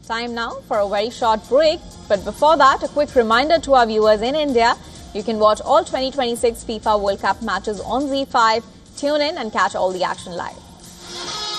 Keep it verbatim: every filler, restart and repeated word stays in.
Time now for a very short break. But before that, a quick reminder to our viewers in India. You can watch all twenty twenty-six FIFA World Cup matches on Z five. Tune in and catch all the action live.